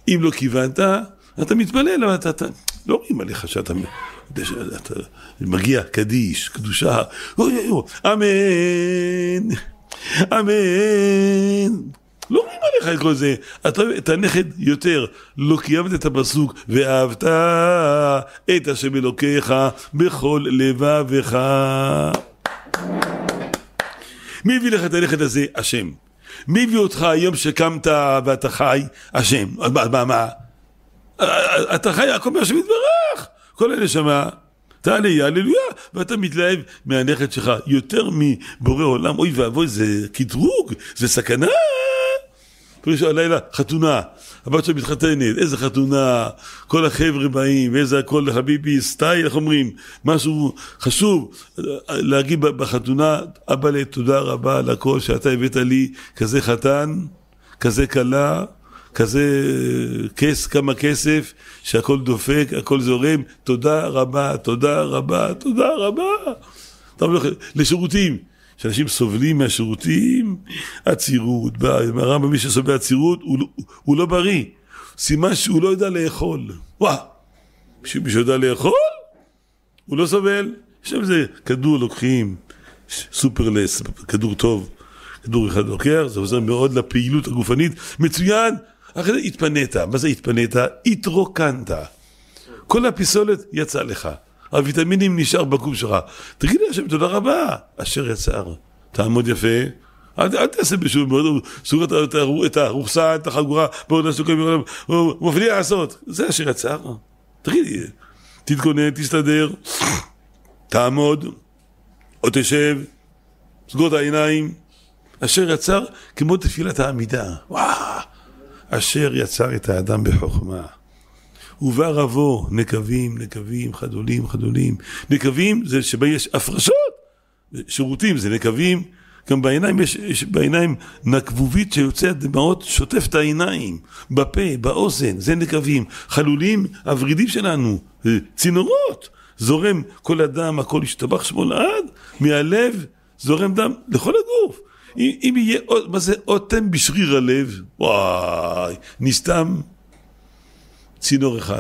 אם לא כיוונת, אתה מתפלל, אבל אתה לא רואים עליך שאתה מגיע קדיש, קדושה, אמן, אמן. לא רואים עליך את כל זה. אתה הנכד יותר, לא קיימת את הפסוק, ואהבת את השם אלוקיך בכל לבבך. מי הביא לך את הנכד הזה? השם. מי הביא אותך היום שקמת ואתה חי? השם. מה? אתה חי, הכל מהשם יתברך. כל הנשמה, תעלה, הללויה, ואתה מתלהב מהנכד שלך יותר מבורא עולם. אוי ואבוי, זה קטרוג, זה סכנה. יש הלילה חתונה, הבת שלה מתחתנת, איזה חתונה, כל החבר'ה באים, איזה הכל חביבי, סטייל, איך אומרים, משהו חשוב, להגיד בחתונה, אבא לי, תודה רבה על הכל שאתה הבאת לי, כזה חתן, כזה קלה, כזה כמה כסף, שהכל דופק, הכל זורם, תודה רבה, תודה רבה, תודה רבה. לשירותים. שאנשים סובלים מהשירותים, הצירות, הרמב"ם מי שסובל מהצירות, הוא לא בריא. סימן שהוא לא יודע לאכול. וואה, מי שיודע לאכול, הוא לא סובל. יש שם איזה כדור לוקחים, סופרלס, כדור טוב, כדור אחד לוקח, זה עוזר מאוד לפעילות הגופנית, מצוין. אחרי זה התפנית. מה זה התפנית? התרוקנת. כל הפיסולת יצא לך. הוויטמינים נשאר בגוף שלך. תגיד לי השם, תודה רבה, אשר יצר. תעמוד יפה. אל תעשה בשביל מאוד, סוג את הרוחסה, את החגורה, בעוד הסוכה, הוא מפליע לעשות. זה אשר יצר. תגיד לי, תתכונן, תסתדר, תעמוד, או תשב, סגור את העיניים. אשר יצר כמו תפילת העמידה. וואו, אשר יצר את האדם בחוכמה. ובא רבו, נקבים, נקבים, חדולים, חדולים. נקבים זה שבה יש הפרשות, שירותים זה נקבים. גם בעיניים יש בעיניים נקבובית שיוצאת דמעות, שוטף את העיניים, בפה, באוזן, זה נקבים. חלולים, הורידים שלנו, צינורות, זורם כל הדם, הכל ישתבח שמו לעד, מהלב זורם דם לכל הגוף. אם יהיה, מה זה אוטם בשריר הלב? וואי, נסתם צינור אחד.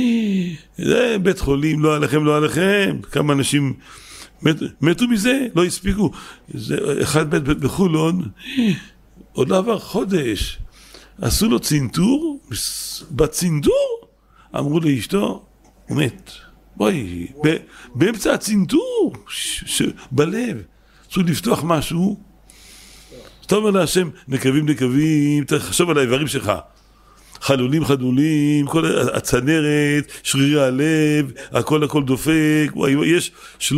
זה בית חולים, לא עליכם, לא עליכם. כמה אנשים מתו מזה, לא הספיקו. זה אחד בית בחולון, עוד לא עבר חודש. עשו לו צינטור, בצינטור אמרו לאשתו, הוא מת. בואי, באמצע הצינטור, בלב, עשו לפתוח משהו. אתה אומר להשם, נקבים, נקבים, תחשוב על האיברים שלך. חלולים, חדולים, כל הצנרת, שרירי הלב, הכל דופק. וואי, יש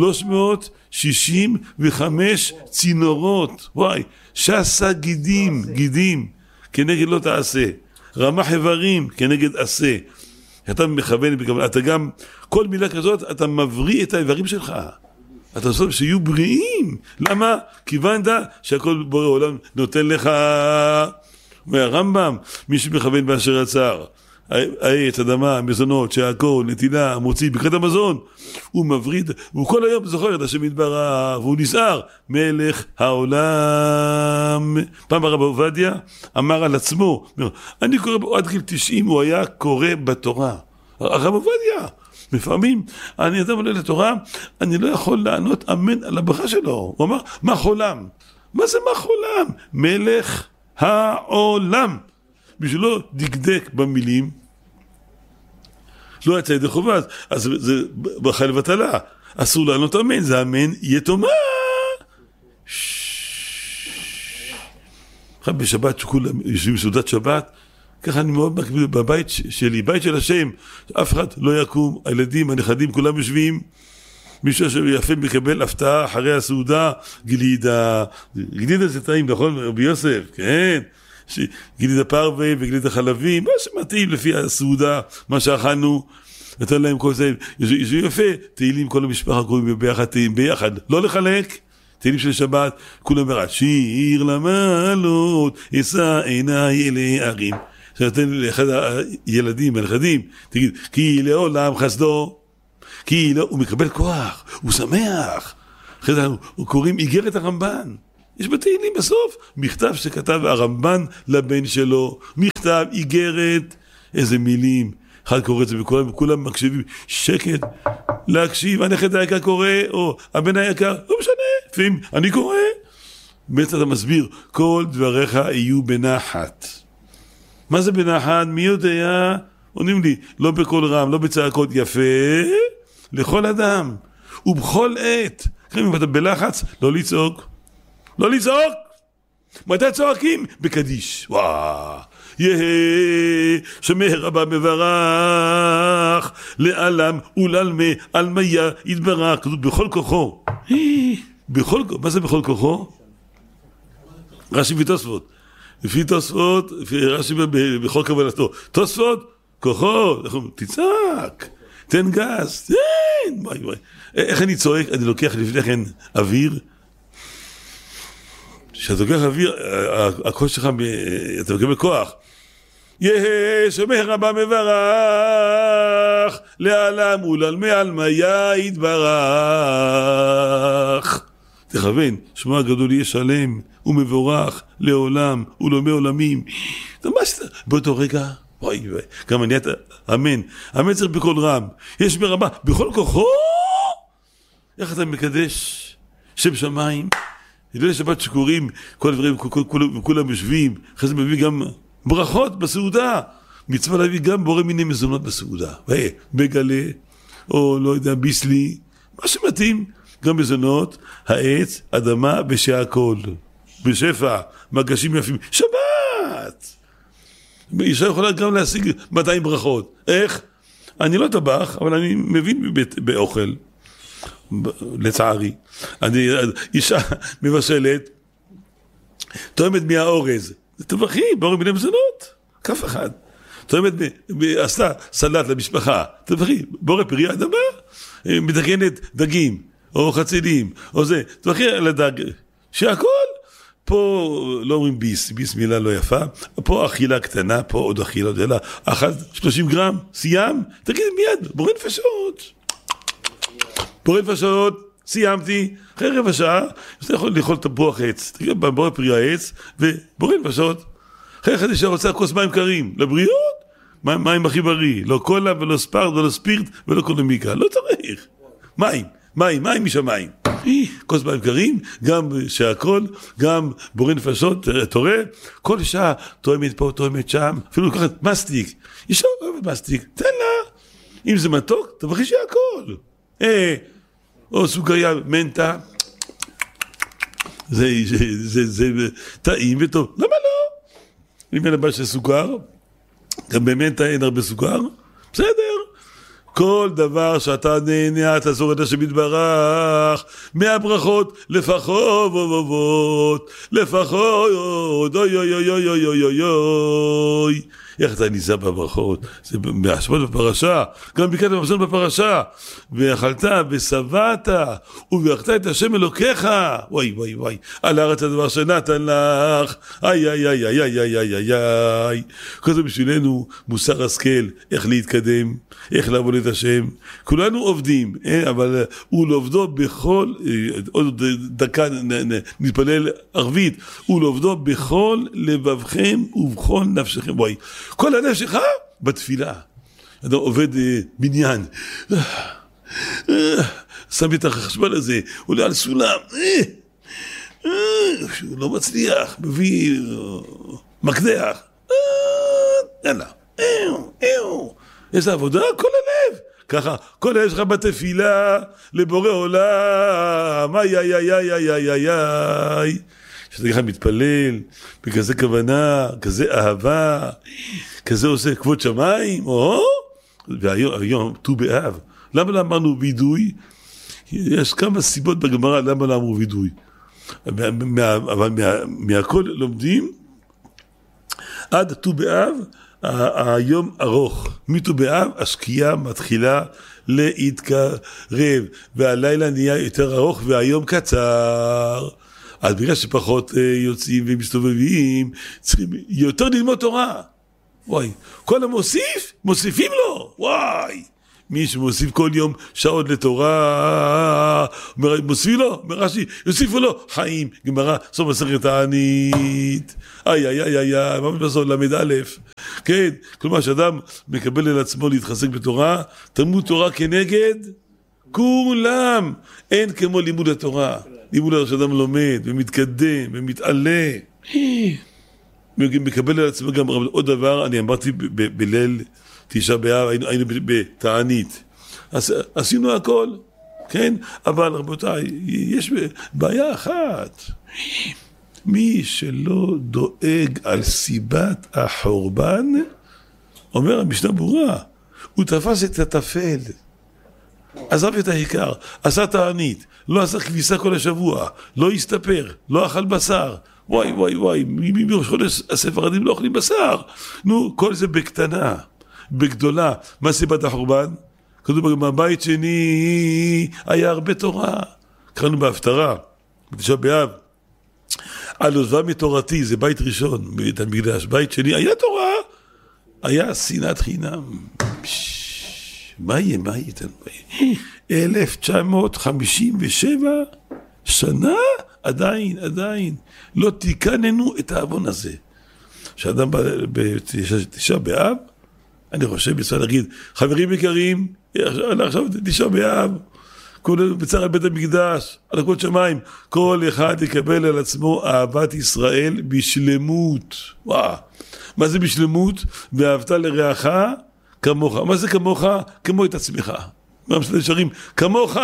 365 צינורות. וואי, שסה גידים, כנגד לא תעשה. רמח איברים, כנגד עשה. אתה מכוון, אתה גם, כל מילה כזאת, אתה מבריא את האיברים שלך. אתה עושה שיהיו בריאים. למה? כיוונת שהכל בורא עולם נותן לך. והרמב"ם, מי שמכוון באשר יצר, העץ, אדמה, מזונות, שהכל, נטילה, מוציא, ברכת המזון, הוא מבריד, הוא כל היום זוכר את השם יתברך, והוא נזהר, מלך העולם. פעם הרב עובדיה אמר על עצמו, אני קורא, עד גיל 90 הוא היה קורא בתורה. הרב עובדיה, לפעמים, אני אדם עולה לתורה, אני לא יכול לענות אמן על הברכה שלו. הוא אמר, מה חולם? מה זה מה חולם? מלך העולם. בשבילו דקדק במילים, לא יצא ידי חובה, אז זה ברכה לבטלה. אסור לענות אמן, זה אמן יתומה. בשבת שכולם יושבים סעודת שבת, ככה אני מאוד מקביל בבית שלי, בית של השם, אף אחד לא יקום, הילדים, הנכדים, כולם יושבים, מישהו שיפה מקבל הפתעה אחרי הסעודה, גלידה זה טעים, נכון? רבי יוסף, כן, גלידה פרווה וגלידה חלבי, מה שמתאים לפי הסעודה, מה שאכלנו, נתן להם כל זה, יפה, תהילים כל המשפחה קוראים ביחד, תהילים ביחד, לא לחלק, תהילים של שבת, כולם ברע, שיר למעלות, אשא עיניי אלי ערים, שנתן לאחד הילדים, הנכדים, תגיד, כי לעולם חסדו, כי לא, הוא מקבל כוח, הוא שמח. אחרי זה הוא קוראים איגרת הרמב"ן. יש בתהילים בסוף מכתב שכתב הרמב"ן לבן שלו, מכתב, איגרת, איזה מילים, אחד קורא את זה וכולם מקשיבים, שקט, להקשיב, הנכד היקר קורא, או הבן היקר, לא משנה, לפעמים אני קורא, בעצם אתה מסביר, כל דבריך יהיו בנחת. מה זה בנחת? מי יודע? עונים לי, לא בכל רם, לא בצעקות, יפה, לכל אדם, ובכל עת, אם אתה בלחץ, לא לצעוק, לא לצעוק, מתי צועקים? בקדיש, וואו, יהי שמי רבה מברך לעלם ולעלמי עלמיה יתברך, בכל כוחו, מה זה בכל כוחו? רש"י ותוספות, לפי תוספות, רש"י בכל קבלתו, תוספות, כוחו, תצעק, תן גז, תן, וואי. איך אני צועק? אני לוקח לפני כן אוויר, כשאתה לוקח אוויר, הקול שלך, אתה מקבל כוח. יהי שמי רבה מברך לעלם ולעלמי עלמיה יתברך. תכוון, שמו הגדול יהיה שלם ומבורך לעולם ולעולמי עולמים. זה מה שאתה, באותו רגע, וואי, גם אני, אמן, אמן צריך בכל רם, יש ברמה, בכל כוחו, איך אתה מקדש שם שמיים, ליל שבת שקוראים, כל הדברים, כולם יושבים, אחרי זה מביא גם ברכות בסעודה, מצווה להביא גם בורא מיני מזונות בסעודה, בגלה, או לא יודע, ביסלי, מה שמתאים, גם מזונות, העץ, אדמה ושהכל, בשפע, מגשים יפים, שבת! אישה יכולה גם להשיג 200 ברכות, איך? אני לא טבח, אבל אני מבין באוכל, לצערי, אישה מבשלת, תואמת מהאורז, תבחי, בורא מיני מזונות, כף אחד, תואמת, עשתה סלט למשפחה, תבחי, בורא פרי אדמה, מתקנת דגים, או חצילים, או זה, תבחי על הדג, שהכל, פה לא אומרים ביס מילה לא יפה, פה אכילה קטנה, פה עוד אכילה, אלא 30 גרם, סיים, תגיד מיד, בורא נפשות. בורא נפשות, סיימתי, אחרי רבע שעה, אתה יכול לאכול תפוח עץ, תגיד בורא פרי העץ, ובורא נפשות, אחרי חצי שעה רוצה כוס מים קרים, לבריאות, מים הכי בריא, לא קולה ולא ספרד ולא ספירט ולא קולומיקה, לא צריך, מים משמיים, כוס מים קרים, גם שהכל, גם בורא נפשות, אתה רואה, כל שעה תואמת פה, תואמת שם, אפילו לקחת מסטיק, אישה אוהבת מסטיק, תן לה, אם זה מתוק, תבחי שהכל, או סוכריה, מנטה, זה טעים וטוב, למה לא? אם אין הבא של סוכר, גם במנטה אין הרבה סוכר, בסדר, כל דבר שאתה נהנה, אתה זורד השם יתברך, מהברכות לפחות, אוי אוי אוי אוי אוי אוי אוי, איך אתה ניסה בברכות, זה מהשמות בפרשה, גם בקעת המחשון בפרשה, ואכלת ושבעת, וברכת את השם אלוקיך, וואי, על הארץ הדבר שנתן לך, איי, כל זה בשבילנו מוסר השכל, איך להתקדם, איך לעבוד את השם, כולנו עובדים, אבל הוא לעובדו בכל, עוד דקה נתפלל ערבית, הוא לעובדו בכל לבבכם ובכל נפשכם, וואי, כל הנפש שלך בתפילה, אתה עובד בניין, שם את החשמל הזה, עולה על סולם, הוא לא מצליח, מביא מקדח, יאללה, איזה עבודה, כל הלב, ככה, כל הלב שלך בתפילה, לבורא עולם, איי, שאתה ככה מתפלל, בכזה כוונה, כזה אהבה, כזה עושה כבוד שמיים, והיום, ט"ו באב, למה לא אמרנו וידוי? יש כמה סיבות בגמרא, למה לא אמרו וידוי? אבל מהכל לומדים, עד ט"ו באב, היום ארוך, מט"ו באב, השקיעה מתחילה להתקרב, והלילה נהיה יותר ארוך, והיום קצר. אז בגלל שפחות יוצאים ומסתובבים, צריכים יותר ללמוד תורה. וואי, כל המוסיף, מוסיפים לו, וואי. מי שמוסיף כל יום שעות לתורה, מוסיפים לו, מרש"י, יוסיפו לו חיים, גמרא, סוף מסכת תענית, איי, מה בסוף למד א', כן, כלומר שאדם מקבל על עצמו להתחזק בתורה, תלמוד תורה כנגד כולם. אין כמו לימוד התורה. לימוד התורה שאדם לומד ומתקדם ומתעלה. מקבל על עצמו גם עוד דבר, אני אמרתי בליל תשעה באב, היינו בתענית. עשינו הכל, כן? אבל רבותיי, יש בעיה אחת. מי שלא דואג על סיבת החורבן, אומר המשנה ברורה, הוא תפס את הטפל, עזב את העיקר, עשה תענית, לא עשה כביסה כל השבוע, לא הסתפר, לא אכל בשר. וואי וואי וואי, מראש חודש הספרדים לא אוכלים בשר. נו, כל זה בקטנה, בגדולה. מה סיבת החורבן? כתוב בבית שני היה הרבה תורה. קראנו בהפטרה, בתשעה באב, על עוזבה מתורתי, זה בית ראשון, בית המקדש. בית שני היה תורה, היה שנאת חינם. מה יהיה? 1957 שנה? עדיין לא תיקננו את האבון הזה. שאדם בתשעה באב, אני חושב בצד להגיד, חברים יקרים, עכשיו תשעה באב, כולל בצער על בית המקדש, על הכל שמיים, כל אחד יקבל על עצמו אהבת ישראל בשלמות. וואו, מה זה בשלמות? ואהבת לרעך כמוך. מה זה כמוך? כמו את עצמך. מה משנה שרים? כמוך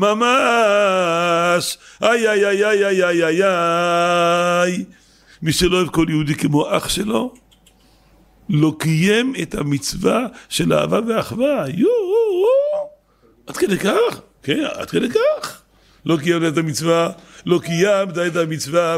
ממש. איי איי איי איי איי איי איי איי. מי שלא אוהב כל יהודי כמו אח שלו, לא קיים את המצווה של אהבה ואחווה. עד כדי כך? כן, עד כדי כך. לא קיימת את המצווה, לא קיימת את המצווה,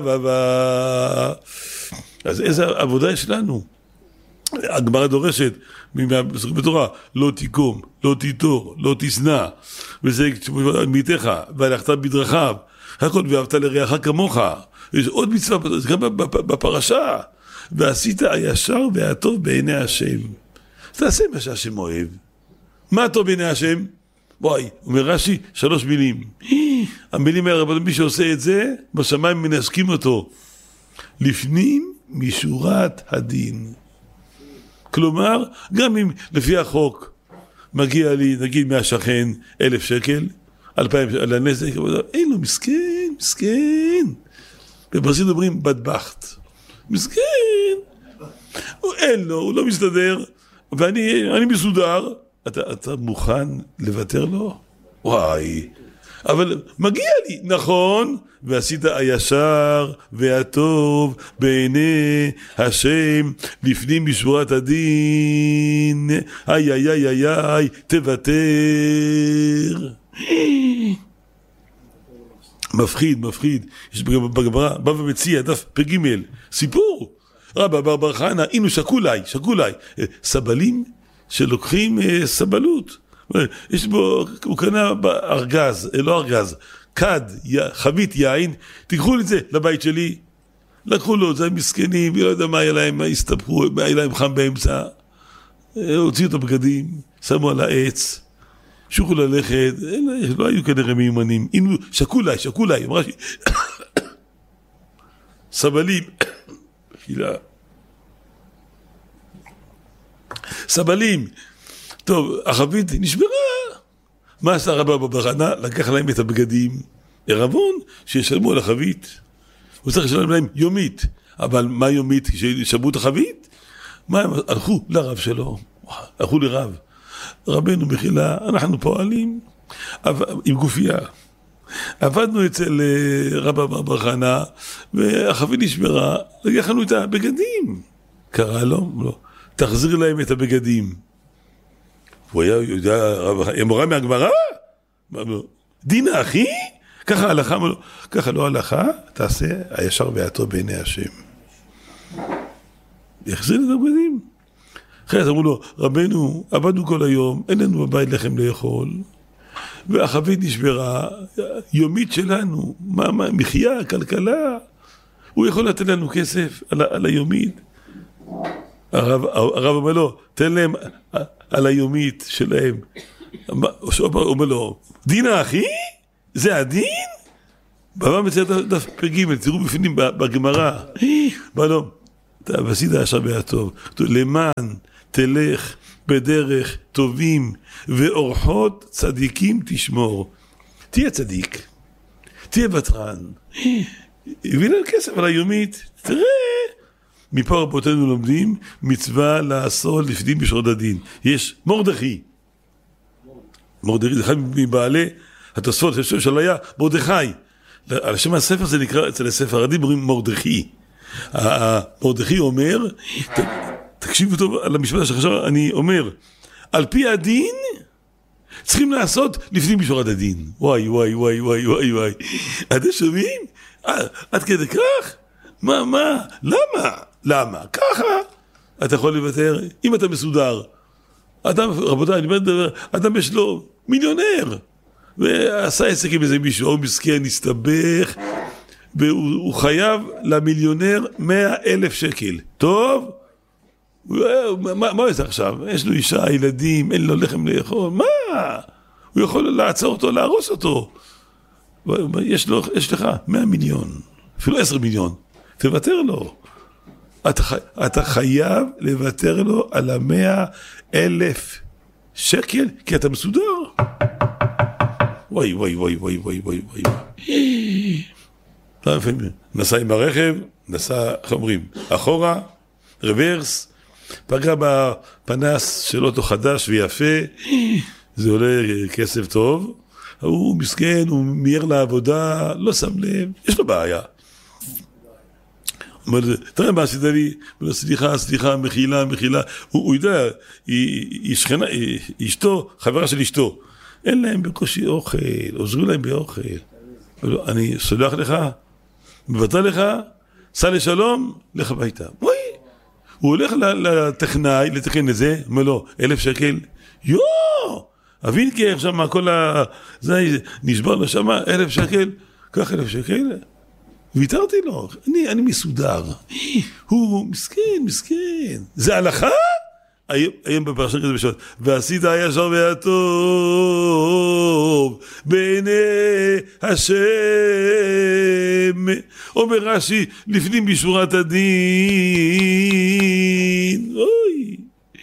אז איזה עבודה יש לנו? הגמרא דורשת בתורה, לא תיקום, לא תיטור, לא תשנא, וזה מיתך, והלכת בדרכיו, הכל ואהבת לרעך כמוך. יש עוד מצווה, זה גם בפרשה, ועשית הישר והטוב בעיני השם. תעשה מה שהשם אוהב. מה טוב בעיני השם? וואי, אומר רש"י, 3 מילים. המילים האלה, מי שעושה את זה, בשמיים מנשקים אותו. לפנים משורת הדין. כלומר, גם אם לפי החוק מגיע לי, נגיד מהשכן 1,000 שקל, 2,000 על הנזק, אין לו, מסכן. בברזיל אומרים בדבחת. מסכן. אין לו, הוא לא מסתדר, ואני מסודר. אתה מוכן לוותר לו? וואי. אבל מגיע לי, נכון, ועשית הישר והטוב בעיני השם לפנים משורת הדין. איי איי איי איי איי, תוותר. מפחיד. יש בגמרא, בא ומציע, דף פ"ג, סיפור. רבא בר חנא, אינו שקולאי, סבלים שלוקחים סבלות. יש בו, הוא קנה ארגז, לא ארגז, כד, חבית יין, תיקחו את זה לבית שלי. לקחו לו, זה מסכנים, לא יודע מה היה להם, מה הסתבכו, מה היה להם חם באמצע. הוציאו את הבגדים, שמו על העץ, שוכו ללכת, לא היו כנראה מיומנים. שקולאי, אמרה סבלים, סבלים, טוב, החבית נשברה. מה עשה רבא בר חנא? לקח להם את הבגדים, ערבון, שישלמו על החבית. הוא צריך לשלם להם יומית. אבל מה יומית? כששברו את החבית? מה הם הלכו לרב שלו? הלכו לרב. רבנו מחילה, אנחנו פועלים עם גופייה. עבדנו אצל רבא בר חנא, והחבית נשברה, לקחנו את הבגדים. קרא לו, לא. תחזיר להם את הבגדים. הוא היה יודע, אמורה מהגמרא? דינה אחי? ככה הלכה, ככה לא הלכה, תעשה הישר והטוב בעיני השם. יחזיר את הבגדים. אחרי זה אמרו לו, רבנו, עבדנו כל היום, אין לנו בבית לחם לאכול, והחבית נשברה, יומית שלנו, מחיה, כלכלה, הוא יכול לתת לנו כסף על היומית. הרב אומר לו, תן להם על היומית שלהם. הוא אומר לו, דינה אחי? זה הדין? בבא מציע דף פ"ג, תראו בפנים בגמרא. בא לו, ועשית הישר והטוב. למען תלך בדרך טובים ואורחות צדיקים תשמור. תהיה צדיק, תהיה ותרן. הביא לנו כסף על היומית, תראה. מפה רבותינו לומדים מצווה לעשות לפנים משורת הדין. יש מרדכי. מרדכי זה אחד מבעלי התוספות של היה מרדכי. על שם הספר זה נקרא, אצל הספרדים אומרים מרדכי. מרדכי אומר, תקשיבו טוב על המשפט שעכשיו אני אומר, על פי הדין צריכים לעשות לפנים משורת הדין. וואי וואי וואי וואי וואי וואי. אתם שומעים? עד כדי כך? מה? למה? ככה אתה יכול לוותר אם אתה מסודר. אדם, רבותיי, אני מדבר, אדם יש לו מיליונר ועשה עסק עם איזה מישהו, הוא מסכן, נסתבך והוא חייב למיליונר 100,000 שקל. טוב? מה הוא עושה עכשיו? יש לו אישה, ילדים, אין לו לחם לאכול. מה? הוא יכול לעצור אותו, להרוס אותו. יש לך 100 מיליון, אפילו 10 מיליון. תוותר לו. אתה חייב לוותר לו על 100,000 שקל, כי אתה מסודר. וואי וואי וואי וואי וואי וואי וואי. נסע עם הרכב, נסע, איך אומרים, אחורה, רוורס, פגע בפנס של אוטו חדש ויפה, זה עולה כסף טוב, הוא מסכן, הוא מיהר לעבודה, לא שם לב, יש לו בעיה. תראה מה עשית לי, סליחה, מחילה, הוא יודע, היא שכנה, אשתו, חברה של אשתו, אין להם בקושי אוכל, עוזרו להם באוכל, אני סולח לך, מבטא לך, סע לשלום, לך הביתה. וואי, הוא הולך לטכנאי, לתכן את זה, אומר לו, 1,000 שקל, אבינקר שם, כל זה נשבר לו שם, 1,000 שקל, קח 1,000 שקל, ויתרתי לו, אני מסודר, הוא מסכן, זה הלכה? היום בפרשת כזה בשעות, ועשית הישר והטוב בעיני השם, אומר רש"י, לפנים משורת הדין. אוי,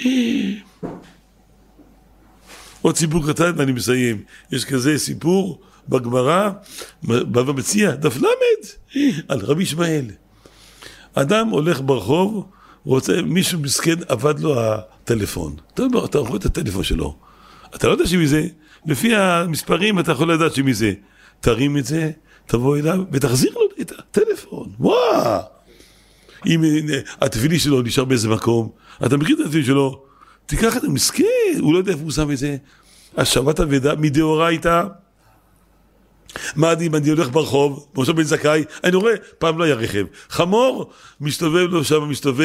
עוד סיפור קטן ואני מסיים. יש כזה סיפור בגמרא, בבא מציעא, דף למד, על רבי ישמעאל. אדם הולך ברחוב, רוצה, מישהו מסכן, עבד לו הטלפון. אתה רואה את הטלפון שלו. אתה לא יודע שמי זה. לפי המספרים אתה יכול לדעת שמי זה. תרים את זה, תבוא אליו ותחזיר לו את הטלפון. וואו! אם התפילי שלו נשאר באיזה מקום, אתה מכיר את התפילי שלו, תיקח את המסכן, הוא לא יודע איפה הוא שם את זה. השבת אבדה, מדאורייתא. מה אני הולך ברחוב, משה בן זכאי, אני רואה, פעם לא היה רכב, חמור, מסתובב לו שם,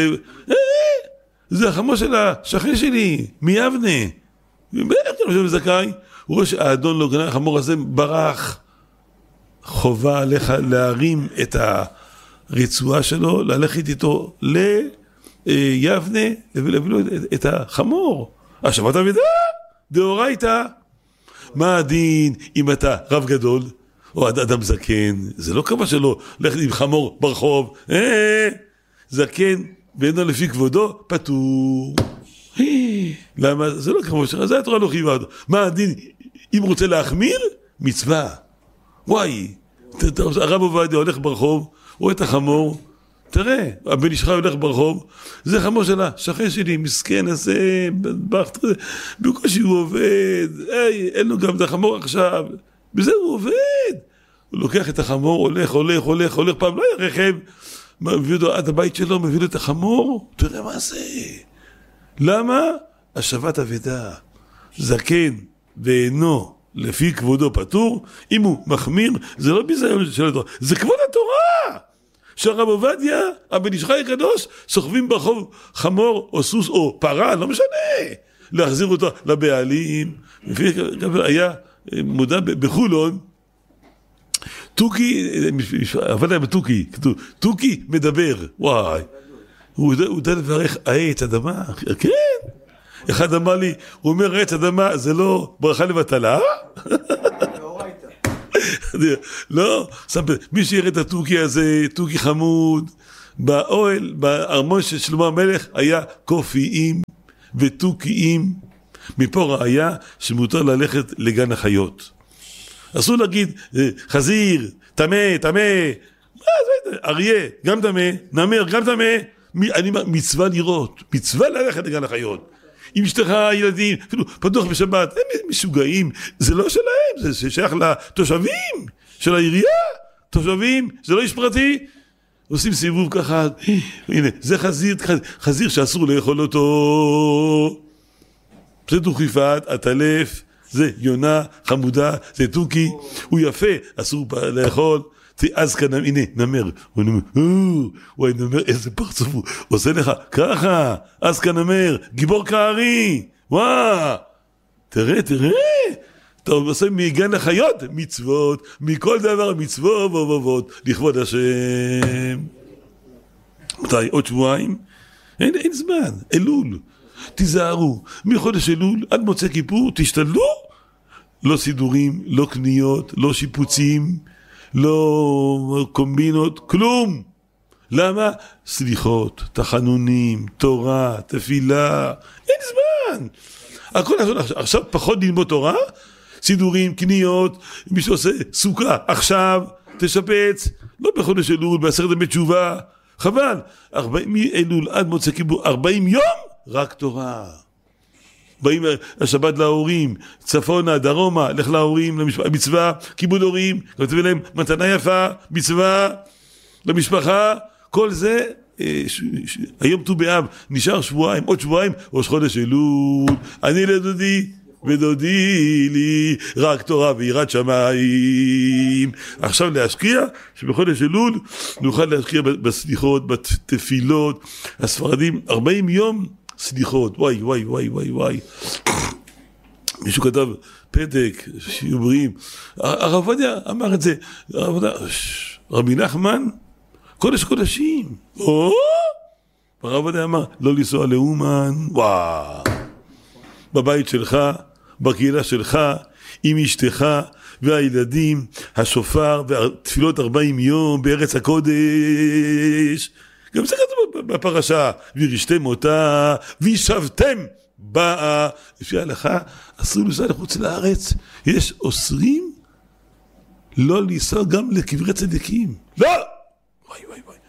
זה החמור של השכן שלי, מיבנה, משה בן זכאי, הוא רואה שהאדון לא גנב, החמור הזה ברח, חובה עליך להרים את הרצועה שלו, ללכת איתו ליבנה, ולהביא לו את החמור, השבת אבדה, דאורייתא, מה הדין אם אתה רב גדול או אדם זקן? זה לא קבע שלא ללכת עם חמור ברחוב, זקן ואינו לפי כבודו פטור. למה? זה לא קבע שלך, זה התורה לא חייבה אותו. מה הדין אם רוצה להחמיר? מצווה. וואי, הרב עובדיה הולך ברחוב, רואה את החמור, תראה, הבן איש חי הולך ברחוב, זה חמור שלה, שכן שלי, מסכן הזה, בקושי הוא עובד, אין לו גם את החמור עכשיו, בזה הוא עובד. הוא לוקח את החמור, הולך, פעם לא היה רכב, מביא אותו עד הבית שלו, מביא לו את החמור, תראה מה זה. למה? השבת אבדה, זקן ואינו לפי כבודו פטור, אם הוא מחמיר, זה לא ביזיון של התורה, זה כבוד התורה. שהרב עובדיה, הבן איש חי הקדוש, סוחבים ברחוב חמור או סוס או פרה, לא משנה, להחזיר אותו לבעלים. היה מודע בחולון, תוכי, עבד להם בתוכי, כתוב, תוכי מדבר, וואי, הוא יודע לברך עץ אדמה, כן, אחד אמר לי, הוא אומר עץ אדמה, זה לא ברכה לבטלה? לא, מי שיראה את התוכי הזה, תוכי חמוד, באוהל, בארמון של שלמה המלך, היה קופיים ותוכיים. מפה ראיה שמותר ללכת לגן החיות. אסור להגיד, חזיר, תמה, אריה, גם תמה, נמר, גם תמה. אני אומר, מצווה לראות, מצווה ללכת לגן החיות. עם אשתך, ילדים, אפילו פתוח בשבת, הם משוגעים, זה לא שלהם, זה שייך לתושבים של העירייה, תושבים, זה לא איש פרטי. עושים סיבוב ככה, הנה, זה חזיר שאסור לאכול אותו. זה דוכיפת, הטלף, זה יונה, חמודה, זה תוכי, הוא יפה, אסור לאכול. אז כאן, הנה, נמר, הוא נמר, איזה פרצוף הוא עושה לך, ככה, אז כאן נמר, גיבור קערי, וואו, תראה, אתה עושה מגן החיות, מצוות, מכל דבר מצוות, לכבוד השם. מתי? עוד שבועיים? אין זמן, אלול, תיזהרו, מחודש אלול עד מוצא כיפור, תשתדלו, לא סידורים, לא קניות, לא שיפוצים, לא קומבינות, כלום. למה? סליחות, תחנונים, תורה, תפילה, אין זמן. הכל עכשיו פחות ללמוד תורה, סידורים, קניות, מי שעושה סוכה, עכשיו תשפץ, לא בחודש אלול, בעשרת ימי תשובה, חבל, 40 מאלול עד מוצא כיפור, 40 יום, רק תורה. באים השבת להורים, צפונה, דרומה, לך להורים, מצווה, כיבוד הורים, כותב להם מתנה יפה, מצווה, למשפחה, כל זה, היום ט"ו באב, נשאר שבועיים, עוד שבועיים, ראש חודש אלול, אני לדודי ודודי לי, רק תורה ויראת שמיים. עכשיו להשקיע, שבחודש אלול נוכל להשקיע בסליחות, בתפילות, הספרדים, 40 יום, סליחות, וואי. מישהו כתב פתק, שיהיו בריאים. הרב עובדיה אמר את זה, רבי נחמן, קודש קודשים. הרב עובדיה אמר, לא לנסוע לאומן, וואו. בבית שלך, בקהילה שלך, עם אשתך והילדים, השופר והתפילות 40 יום בארץ הקודש. גם זה כתוב בפרשה, וירשתם אותה, וישבתם בה. לפי ההלכה, אסור לנסוע לחוץ לארץ. יש אוסרים לא לנסוע גם לקברי צדיקים. לא! וואי.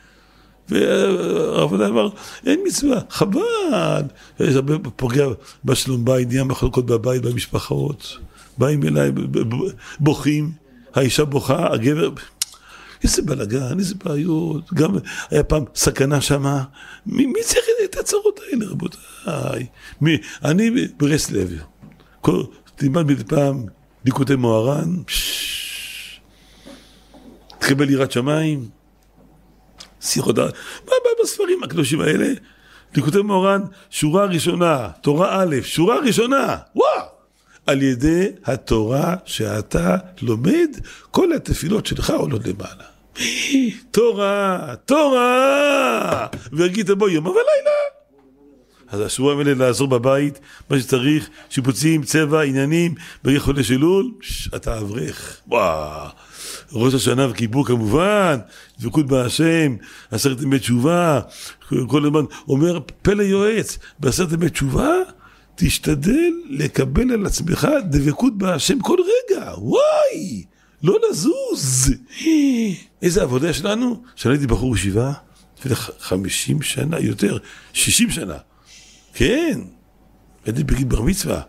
והרב אמר, אין מצווה, חבל. יש הרבה פוגע בשלום בית, נהיה מחלוקות בבית, במשפחות. באים אליי, בוכים, האישה בוכה, הגבר... איזה בלגן, איזה בעיות, גם היה פעם סכנה שמה, מי צריך את הצרות האלה, רבותיי? אני ברסלב, תלמד מדי פעם ליקוטי מוהר"ן, תקבל יראת שמיים, שיחות, מה בספרים הקדושים האלה? ליקוטי מוהר"ן, שורה ראשונה, תורה א', שורה ראשונה, וואו! על ידי התורה שאתה לומד, כל התפילות שלך עולות למעלה. תורה! והגית בו יום ולילה. אז השבועיים האלה לעזור בבית, מה שצריך, שיפוצים, צבע, עניינים, ברגע חודש אלול, אתה אברך. וואו! ראש השנה וכיפור כמובן, דבקות בהשם, 10 ימי תשובה, כל הזמן אומר פלא יועץ, ב10 ימי תשובה, תשתדל לקבל על עצמך דבקות בהשם כל רגע, וואי, לא לזוז. איזה עבודה יש לנו? כשהייתי בחור ישיבה, לפני 50 שנה, יותר, 60 שנה, כן, הייתי בגיל בר מצווה,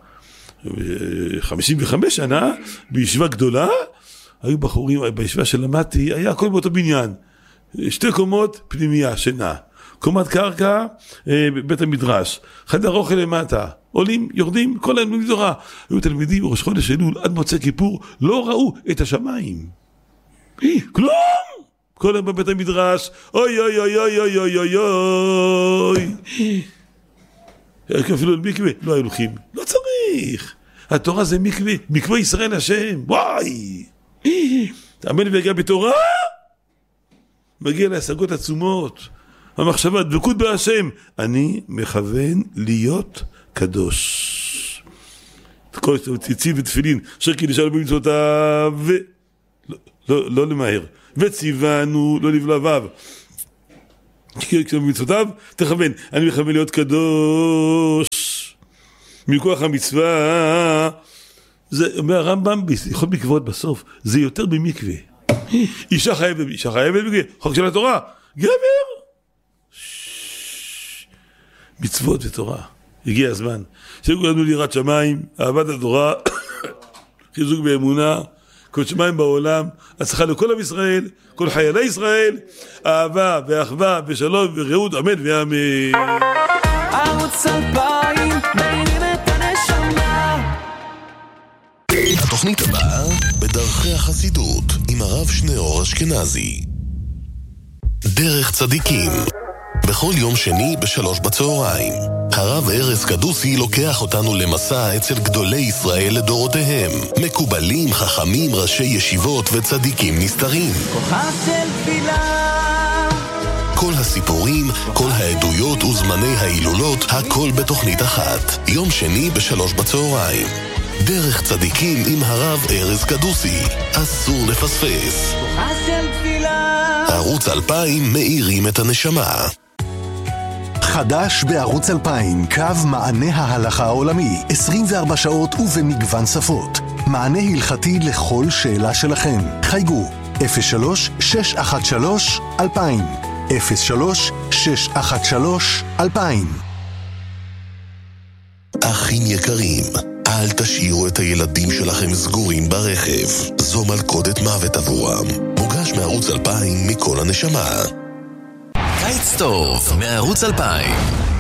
55 שנה, בישיבה גדולה, היו בחורים, בישיבה שלמדתי, היה הכל באותו בניין, 2 קומות, פנימיה, שינה, קומת קרקע, בית המדרש, חדר אוכל למטה, עולים, יורדים, כל היום במדורה. היו תלמידים בראש חודש אלול עד מוצא כיפור, לא ראו את השמיים. כלום! כל היום בבית המדרש, אוי. אפילו מקווה, לא היו הולכים. לא צריך. התורה זה מקווה, מקווה ישראל השם. וואי! תאמן והגיע בתורה, מגיע להשגות עצומות. המחשבה, דבקות בהשם, אני מכוון להיות קדוש. כל ציצית ותפילין, שרקי נשאר במצוותיו, לא למהר. וציוונו, לא לבלע וו. כשמצוותיו תכוון, אני מכוון להיות קדוש מכוח המצווה. זה אומר הרמב"ם, יכול מקוואות בסוף, זה יותר במקווה. אישה חייבת במקווה, חוק של התורה, גבר. מצוות ותורה, הגיע הזמן. שכולנו ליראת שמיים, אהבת התורה, חיזוק באמונה, כל שמיים בעולם, הצלחה לכל עם ישראל, כל חיילי ישראל, אהבה ואחווה ושלום ורעות, אמן ואמן. ערוץ 2000, מעירים את הנשמה. התוכנית הבאה בדרכי החסידות עם הרב שניאור אשכנזי. דרך צדיקים, בכל יום שני ב15:00. הרב ארז קדוסי לוקח אותנו למסע אצל גדולי ישראל לדורותיהם, מקובלים, חכמים, ראשי ישיבות וצדיקים נסתרים. כוחה של תפילה, כל הסיפורים, כל העדויות וזמני ההילולות, הכל בתוכנית אחת. יום שני ב15:00. דרך צדיקים עם הרב ארז קדוסי, אסור לפספס. כוחה של תפילה. ערוץ 2000 מאירים את הנשמה. חדש בערוץ 2000, קו מענה ההלכה העולמי, 24 שעות ובמגוון שפות. מענה הלכתי לכל שאלה שלכם. חייגו 03-613-2000 03-613-2000. אחים יקרים, אל תשאירו את הילדים שלכם סגורים ברכב, זו מלכודת מוות עבורם. מוגש מערוץ 2000 מכל הנשמה. קיץ טוב מערוץ 2000.